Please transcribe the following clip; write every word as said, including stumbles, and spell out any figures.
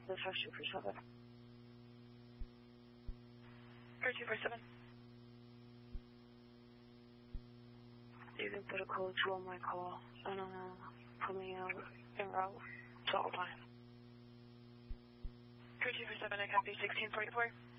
the five two four seven. three two four seven. You can put a code two on my call, and uh, put me out en route to Alpine. three two four seven, I copy sixteen forty-four.